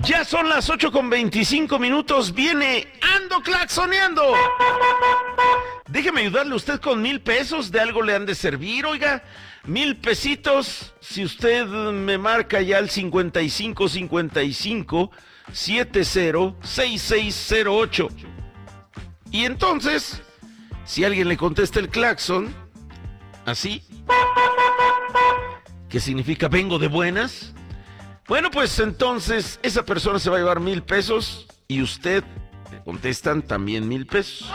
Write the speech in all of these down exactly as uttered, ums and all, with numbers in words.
Ya son las ocho con veinticinco minutos, viene Ando Claxoneando. Déjeme ayudarle a usted con mil pesos, de algo le han de servir, oiga. Mil pesitos, si usted me marca ya al cincuenta y cinco cincuenta y cinco setenta sesenta y seis cero ocho. Y entonces, si alguien le contesta el claxon, así, que significa vengo de buenas, bueno, pues entonces esa persona se va a llevar mil pesos y usted le contestan también mil pesos.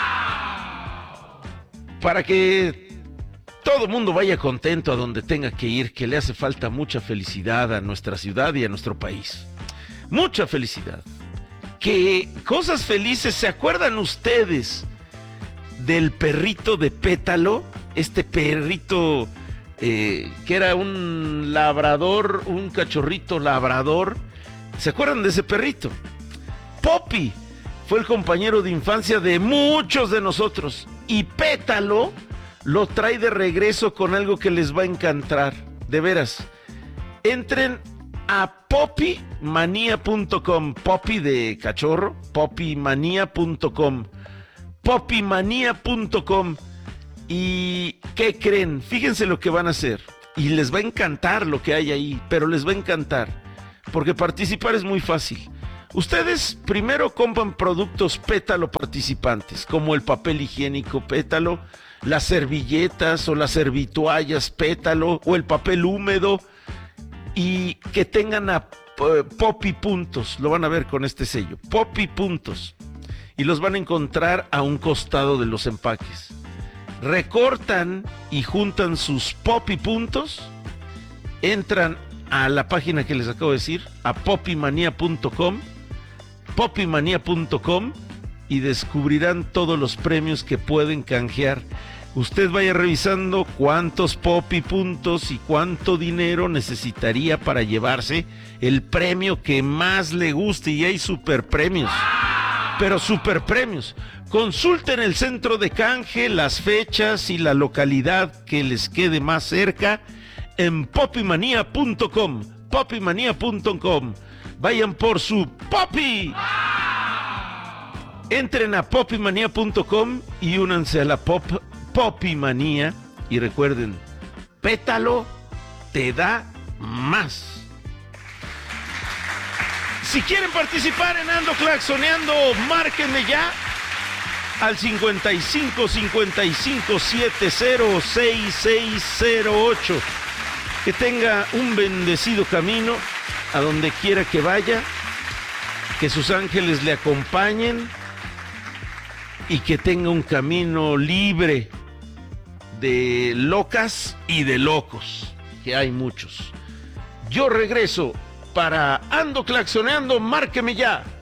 Para que todo el mundo vaya contento a donde tenga que ir, que le hace falta mucha felicidad a nuestra ciudad y a nuestro país. Mucha felicidad. Que cosas felices, ¿se acuerdan ustedes del perrito de Pétalo? Este perrito eh, que era un labrador, un cachorrito labrador. ¿Se acuerdan de ese perrito? Poppy fue el compañero de infancia de muchos de nosotros. Y Pétalo lo trae de regreso con algo que les va a encantar. De veras. Entren a poppy manía punto com. Poppy de cachorro. poppy manía punto com. poppy manía punto com. ¿Y qué creen? Fíjense lo que van a hacer. Y les va a encantar lo que hay ahí. Pero les va a encantar. Porque participar es muy fácil. Ustedes primero compran productos Pétalo participantes, como el papel higiénico Pétalo, las servilletas o las servitoallas Pétalo o el papel húmedo, y que tengan a uh, Poppy Puntos. Lo van a ver con este sello, Poppy Puntos, y los van a encontrar a un costado de los empaques. Recortan y juntan sus Poppy Puntos, entran a la página que les acabo de decir, a poppy manía punto com, poppy manía punto com, y descubrirán todos los premios que pueden canjear. Usted vaya revisando cuántos Poppy Puntos y cuánto dinero necesitaría para llevarse el premio que más le guste, y hay super premios, pero super premios. Consulten el centro de canje, las fechas y la localidad que les quede más cerca en poppy manía punto com, poppy manía punto com. Vayan por su Poppy. Entren a poppy manía punto com y únanse a la Pop, Poppy Manía. Y recuerden, Pétalo te da más. Si quieren participar en Ando Claxoneando, márquenme ya al cincuenta y cinco cincuenta y cinco setenta sesenta y seis cero ocho. Que tenga un bendecido camino a donde quiera que vaya, que sus ángeles le acompañen y que tenga un camino libre de locas y de locos, que hay muchos. Yo regreso para Ando Claxoneando, márqueme ya.